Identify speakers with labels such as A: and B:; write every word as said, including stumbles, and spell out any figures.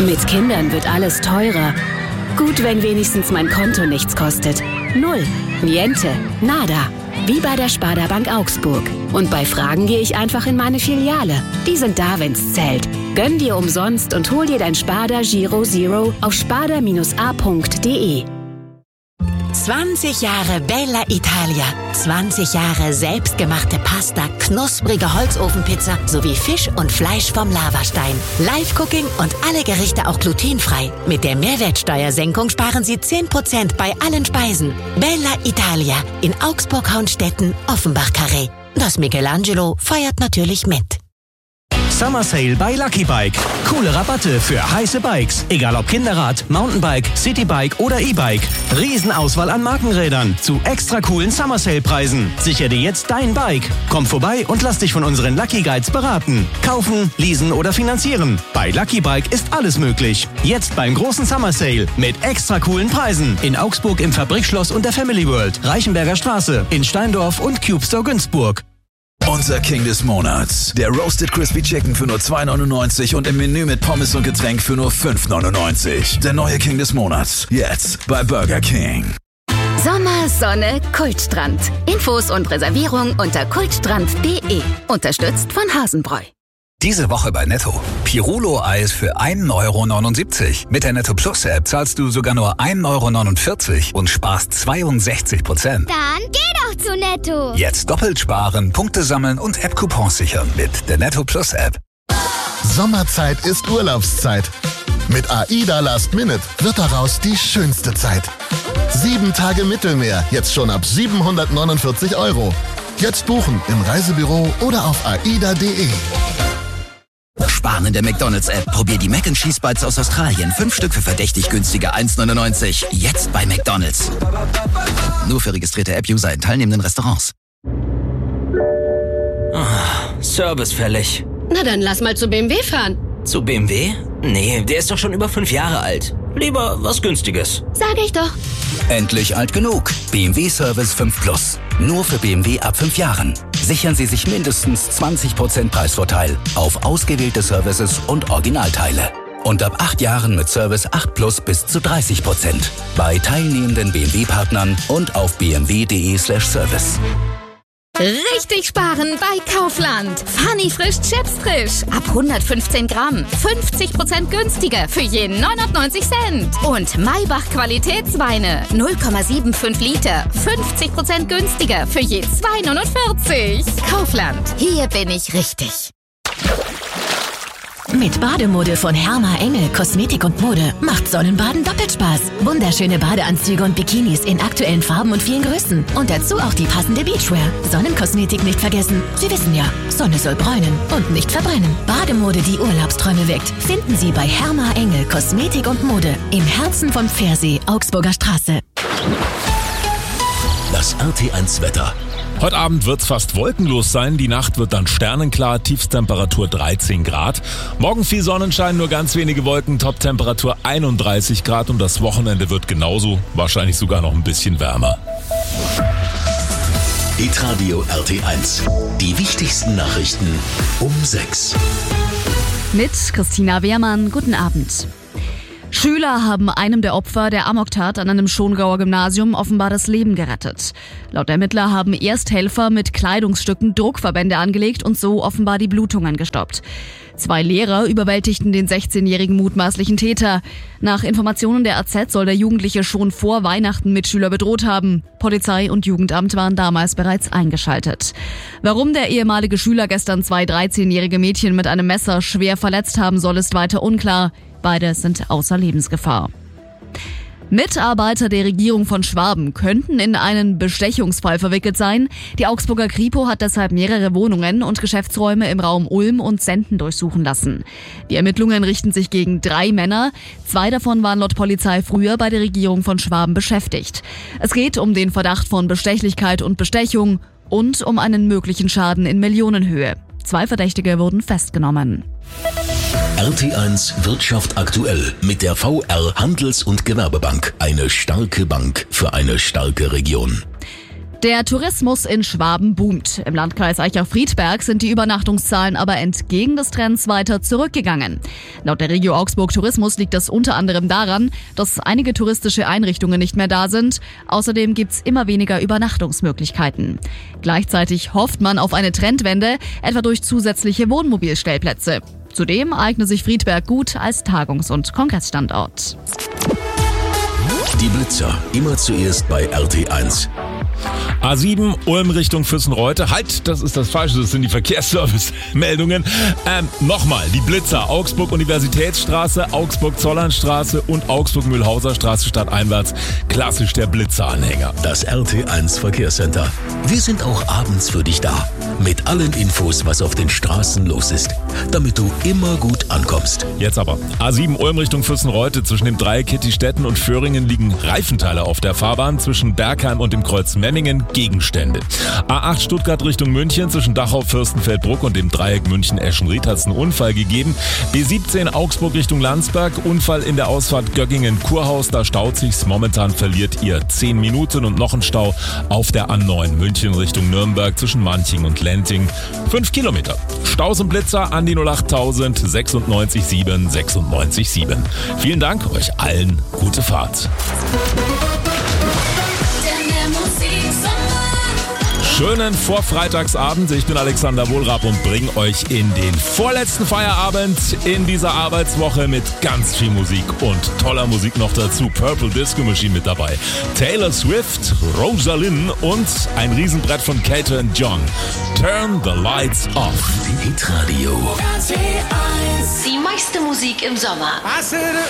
A: Mit Kindern wird alles teurer. Gut, wenn wenigstens mein Konto nichts kostet. Null. Niente. Nada. Wie bei der Sparda Bank Augsburg. Und bei Fragen gehe ich einfach in meine Filiale. Die sind da, wenn's zählt. Gönn dir umsonst und hol dir dein Sparda Giro Zero auf sparda a punkt de.
B: zwanzig Jahre Bella Italia, zwanzig Jahre selbstgemachte Pasta, knusprige Holzofenpizza sowie Fisch und Fleisch vom Lavastein. Live-Cooking und alle Gerichte auch glutenfrei. Mit der Mehrwertsteuersenkung sparen Sie zehn Prozent bei allen Speisen. Bella Italia in Augsburg-Haunstetten, Offenbach-Carré. Das Michelangelo feiert natürlich mit.
C: Summer Sale bei Lucky Bike. Coole Rabatte für heiße Bikes. Egal ob Kinderrad, Mountainbike, Citybike oder E-Bike. Riesenauswahl an Markenrädern zu extra coolen Summer Sale Preisen. Sicher dir jetzt dein Bike. Komm vorbei und lass dich von unseren Lucky Guides beraten. Kaufen, leasen oder finanzieren. Bei Lucky Bike ist alles möglich. Jetzt beim großen Summer Sale mit extra coolen Preisen. In Augsburg im Fabrikschloss und der Family World. Reichenberger Straße, in Steindorf und Cube Store Günzburg.
D: Unser King des Monats. Der Roasted Crispy Chicken für nur zwei neunundneunzig und im Menü mit Pommes und Getränk für nur fünf neunundneunzig. Der neue King des Monats. Jetzt bei Burger King.
A: Sommer, Sonne, Kultstrand. Infos und Reservierung unter kultstrand punkt de. Unterstützt von Hasenbräu.
E: Diese Woche bei Netto. Pirulo-Eis für ein Euro neunundsiebzig. Mit der Netto Plus App zahlst du sogar nur ein Euro neunundvierzig und sparst zweiundsechzig Prozent.
F: Dann geh doch zu Netto.
E: Jetzt doppelt sparen, Punkte sammeln und App-Coupons sichern mit der Netto Plus App.
G: Sommerzeit ist Urlaubszeit. Mit AIDA Last Minute wird daraus die schönste Zeit. Sieben Tage Mittelmeer, jetzt schon ab siebenhundertneunundvierzig Euro. Jetzt buchen im Reisebüro oder auf aida punkt de.
H: Sparen in der McDonald's-App. Probier die Mac and Cheese Bites aus Australien. Fünf Stück für verdächtig günstige eins neunundneunzig. Jetzt bei McDonald's. Nur für registrierte App-User in teilnehmenden Restaurants.
I: Oh, Service fällig.
J: Na dann lass mal zu B M W fahren.
I: Zu B M W? Nee, der ist doch schon über fünf Jahre alt. Lieber was Günstiges.
J: Sag ich doch.
H: Endlich alt genug. B M W Service fünf Plus. Nur für B M W ab fünf Jahren. Sichern Sie sich mindestens zwanzig Prozent Preisvorteil auf ausgewählte Services und Originalteile. Und ab acht Jahren mit Service acht Plus bis zu dreißig Prozent. Bei teilnehmenden B M W-Partnern und auf b m w punkt de slash service.
K: Richtig sparen bei Kaufland. Funny frisch Chips frisch. Ab hundertfünfzehn Gramm. fünfzig Prozent günstiger für je neunundneunzig Cent. Und Maybach Qualitätsweine. null Komma fünfundsiebzig Liter. fünfzig Prozent günstiger für je zwei neunundvierzig. Kaufland. Hier bin ich richtig.
B: Mit Bademode von Herma Engel Kosmetik und Mode macht Sonnenbaden doppelt Spaß. Wunderschöne Badeanzüge und Bikinis in aktuellen Farben und vielen Größen. Und dazu auch die passende Beachwear. Sonnenkosmetik nicht vergessen. Sie wissen ja, Sonne soll bräunen und nicht verbrennen. Bademode, die Urlaubsträume weckt, finden Sie bei Herma Engel Kosmetik und Mode im Herzen von Pfersee, Augsburger Straße.
L: Das R T eins Wetter. Heute Abend wird es fast wolkenlos sein, die Nacht wird dann sternenklar, Tiefstemperatur dreizehn Grad. Morgen viel Sonnenschein, nur ganz wenige Wolken, Toptemperatur einunddreißig Grad und das Wochenende wird genauso, wahrscheinlich sogar noch ein bisschen wärmer.
M: Hitradio R T eins, die wichtigsten Nachrichten um sechs.
N: Mit Christina Wehrmann, guten Abend. Schüler haben einem der Opfer der Amoktat an einem Schongauer Gymnasium offenbar das Leben gerettet. Laut Ermittler haben Ersthelfer mit Kleidungsstücken Druckverbände angelegt und so offenbar die Blutungen gestoppt. Zwei Lehrer überwältigten den sechzehnjährigen mutmaßlichen Täter. Nach Informationen der A Z soll der Jugendliche schon vor Weihnachten Mitschüler bedroht haben. Polizei und Jugendamt waren damals bereits eingeschaltet. Warum der ehemalige Schüler gestern zwei dreizehnjährige Mädchen mit einem Messer schwer verletzt haben soll, ist weiter unklar. Beide sind außer Lebensgefahr. Mitarbeiter der Regierung von Schwaben könnten in einen Bestechungsfall verwickelt sein. Die Augsburger Kripo hat deshalb mehrere Wohnungen und Geschäftsräume im Raum Ulm und Senden durchsuchen lassen. Die Ermittlungen richten sich gegen drei Männer. Zwei davon waren laut Polizei früher bei der Regierung von Schwaben beschäftigt. Es geht um den Verdacht von Bestechlichkeit und Bestechung und um einen möglichen Schaden in Millionenhöhe. Zwei Verdächtige wurden festgenommen.
M: R T eins Wirtschaft aktuell mit der V R Handels- und Gewerbebank. Eine starke Bank für eine starke Region.
N: Der Tourismus in Schwaben boomt. Im Landkreis Eicher-Friedberg sind die Übernachtungszahlen aber entgegen des Trends weiter zurückgegangen. Laut der Regio Augsburg Tourismus liegt das unter anderem daran, dass einige touristische Einrichtungen nicht mehr da sind. Außerdem gibt's immer weniger Übernachtungsmöglichkeiten. Gleichzeitig hofft man auf eine Trendwende, etwa durch zusätzliche Wohnmobilstellplätze. Zudem eignet sich Friedberg gut als Tagungs- und Kongressstandort.
M: Die Blitzer, immer zuerst bei R T eins.
L: A sieben, Ulm Richtung Füssenreute. Halt, das ist das Falsche, das sind die Verkehrsservice-Meldungen. Ähm, nochmal, die Blitzer, Augsburg-Universitätsstraße, Augsburg-Zollernstraße und Augsburg-Mühlhauser Straße stadteinwärts. Klassisch der Blitzer-Anhänger.
M: Das R T eins Verkehrscenter. Wir sind auch abends für dich da. Mit allen Infos, was auf den Straßen los ist. Damit du immer gut ankommst.
L: Jetzt aber. A sieben, Ulm Richtung Füssenreute. Zwischen dem Dreieck Kittistetten und Föhringen liegen Reifenteile auf der Fahrbahn. Zwischen Bergheim und dem Kreuz Memmingen Gegenstände. A acht Stuttgart Richtung München zwischen Dachau, Fürstenfeldbruck und dem Dreieck München-Eschenried hat es einen Unfall gegeben. B siebzehn Augsburg Richtung Landsberg, Unfall in der Ausfahrt Göggingen-Kurhaus, da staut sich's. Momentan verliert ihr zehn Minuten und noch ein Stau auf der A neun München Richtung Nürnberg zwischen Manching und Lenting. fünf Kilometer. Staus und Blitzer an die null acht null null sechsundneunzig sieben sechsundneunzig sieben. Vielen Dank, euch allen gute Fahrt. Schönen Vorfreitagsabend. Ich bin Alexander Wohlrab und bringe euch in den vorletzten Feierabend in dieser Arbeitswoche mit ganz viel Musik und toller Musik noch dazu. Purple Disco Machine mit dabei. Taylor Swift, Rosalind und ein Riesenbrett von Kate und John. Turn the Lights Off.
M: Hitradio.
O: Die meiste Musik im Sommer.